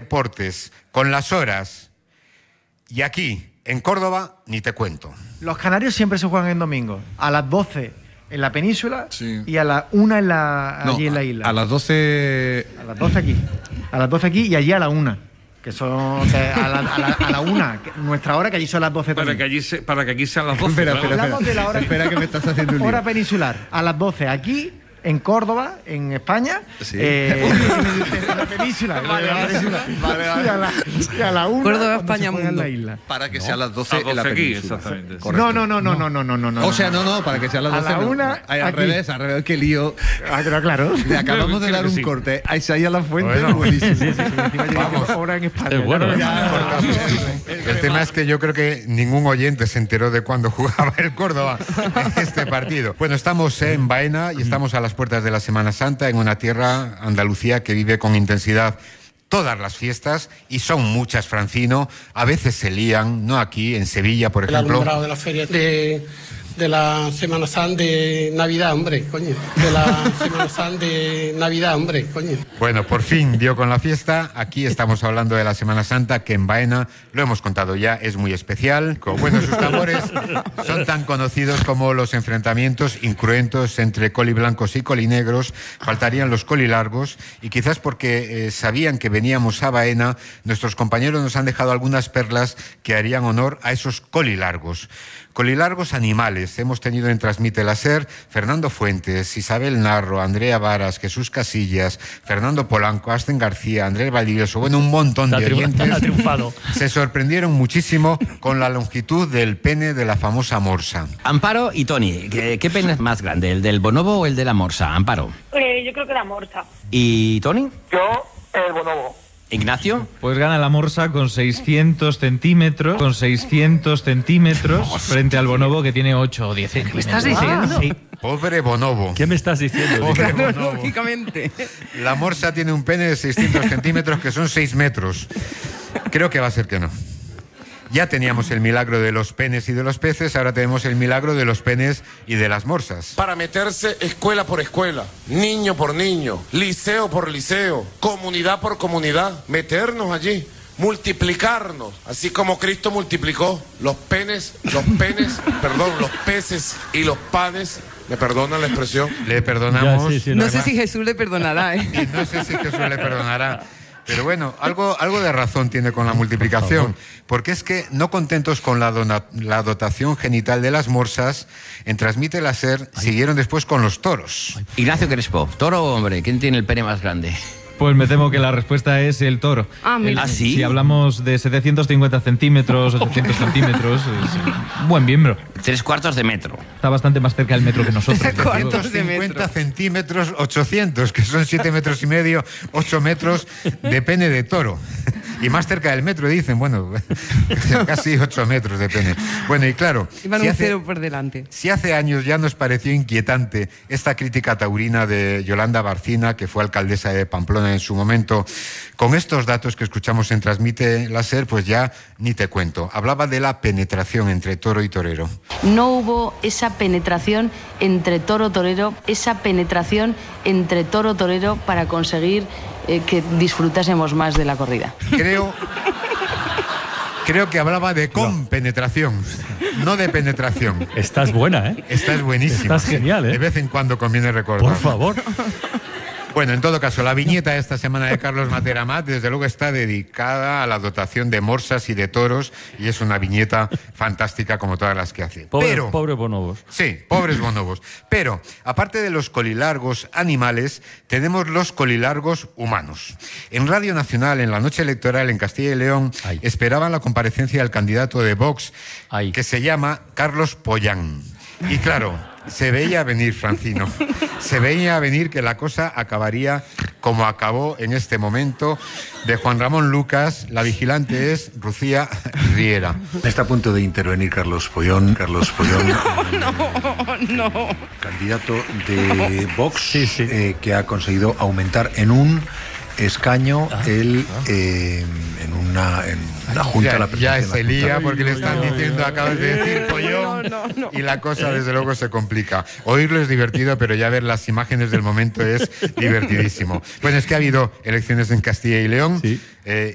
deportes, con las horas. Y aquí, en Córdoba, ni te cuento. Los canarios siempre se juegan en domingo. A las 12 en la península, sí, y a las 1 allí en la isla. A las 12... A las 12 aquí. A las 12 aquí y allí a la 1. Que son a la 1, nuestra hora, que allí son las 12 también. Para que aquí sean las 12. Espera que me estás haciendo un lío. Hora peninsular, a las 12 aquí, en Córdoba, en España, sí, en la península. Vale. Y a la 1 Córdoba, España, mundo. En la isla. Para que sea a las 12 en la península. Exactamente. No. O sea, no, para que sea a las 12. A la 1, al revés, qué lío. Pero claro. Le acabamos de dar un corte a Isaías Lafuente. Buenísimo. Sí. Vamos. Ahora en España. Es bueno. El tema es que yo creo que ningún oyente se enteró de cuándo jugaba el Córdoba en este partido. Bueno, estamos en Baena y estamos a las puertas de la Semana Santa, en una tierra, Andalucía, que vive con intensidad todas las fiestas, y son muchas, Francino. A veces se lían, no aquí, en Sevilla, por ejemplo. El alumbrado de la feria de la Semana Santa de Navidad, hombre, coño. De la Semana Santa de Navidad, hombre, coño. Bueno, por fin dio con la fiesta. Aquí estamos hablando de la Semana Santa, que en Baena, lo hemos contado ya, es muy especial. Bueno, sus tambores son tan conocidos como los enfrentamientos incruentos entre coliblancos y colinegros. Faltarían los colilargos, y quizás porque sabían que veníamos a Baena, nuestros compañeros nos han dejado algunas perlas que harían honor a esos colilargos. Colilargos animales. Hemos tenido en Transmite la SER Fernando Fuentes, Isabel Narro, Andrea Varas, Jesús Casillas, Fernando Polanco, Asten García, Andrés Valdivieso, bueno, un montón de oyentes. Ha triunfado. Se sorprendieron muchísimo con la longitud del pene de la famosa morsa. Amparo y Tony, ¿qué pene es más grande, el del bonobo o el de la morsa? Amparo. Yo creo que la morsa. ¿Y Tony? Yo, el bonobo. ¿Ignacio? Pues gana la morsa con 600 centímetros, frente al bonobo, que tiene 8 o 10 centímetros. ¿Me estás diciendo? Sí. Pobre bonobo. ¿Qué me estás diciendo? Pobre bonobo. Lógicamente. La morsa tiene un pene de 600 centímetros, que son 6 metros. Creo que va a ser que no. Ya teníamos el milagro de los penes y de los peces, ahora tenemos el milagro de los penes y de las morsas. Para meterse escuela por escuela, niño por niño, liceo por liceo, comunidad por comunidad, meternos allí, multiplicarnos, así como Cristo multiplicó los peces y los panes. ¿Me perdonan la expresión? Le perdonamos. Ya, sí, no sé si Jesús le perdonará, ¿eh? Y no sé si Jesús le perdonará. Pero bueno, algo de razón tiene con la multiplicación, porque es que, no contentos con la dotación genital de las morsas, en Transmite la SER siguieron después con los toros. Ignacio Crespo, ¿toro o hombre? ¿Quién tiene el pene más grande? Pues me temo que la respuesta es el toro. Mira. ¿Ah, sí? Si hablamos de 750 centímetros, 800 centímetros, es un buen miembro. 3/4 de metro. Está bastante más cerca del metro que nosotros. 750 centímetros, 800, que son 7 metros y medio, 8 metros de pene de toro. Y más cerca del metro, dicen, bueno, casi 8 metros de pene. Bueno, y claro, Iban un cero por delante. Si hace años ya nos pareció inquietante esta crítica taurina de Yolanda Barcina, que fue alcaldesa de Pamplona en su momento, con estos datos que escuchamos en Transmite la SER, pues ya ni te cuento. Hablaba de la penetración entre toro y torero. No hubo esa penetración entre toro-torero, para conseguir que disfrutásemos más de la corrida. Creo que hablaba de compenetración, no de penetración. Estás buena, ¿eh? Estás buenísima. Estás genial, ¿eh? De vez en cuando conviene recordar. Por favor. Bueno, en todo caso, la viñeta de esta semana de Carlos Matera Amat, desde luego, está dedicada a la dotación de morsas y de toros, y es una viñeta fantástica como todas las que hace. Pobres bonobos. Sí, pobres bonobos. Pero, aparte de los colilargos animales, tenemos los colilargos humanos. En Radio Nacional, en la noche electoral en Castilla y León, esperaban la comparecencia del candidato de Vox, que se llama Carlos Pollán. Y claro, se veía venir, Francino, se veía venir que la cosa acabaría como acabó en este momento. De Juan Ramón Lucas, la vigilante es Lucía Riera. Está a punto de intervenir Carlos Pollón. No. Candidato de Vox, que ha conseguido aumentar en un escaño en la Junta de la Presidencia. Ya se lía porque le están diciendo, acabas de decir Pollón, y la cosa desde luego se complica. Oírlo es divertido, pero ya ver las imágenes del momento es divertidísimo. Bueno, es que ha habido elecciones en Castilla y León.